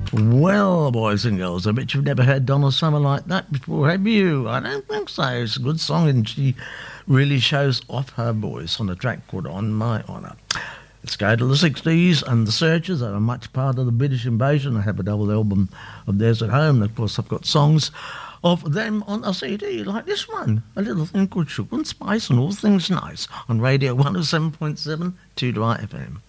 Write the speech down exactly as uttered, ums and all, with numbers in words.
Well, boys and girls, I bet you've never heard Donna Summer like that before, have you? I don't think so. It's a good song, and she really shows off her voice on a track called On My Honour. Let's go to the sixties, and the Searchers are much part of the British invasion. I have a double album of theirs at home, and of course I've got songs of them on a C D, like this one, a little thing called Sugar and Spice and All Things Nice, on Radio one oh seven point seven, two to F M.